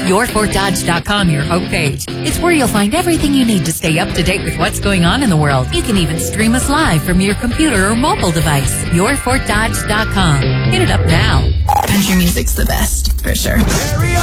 YourFortDodge.com, your homepage. It's where you'll find everything you need to stay up to date with what's going on in the world. You can even stream us live from your computer or mobile device. YourFortDodge.com. Hit it up now. Country music's the best, for sure.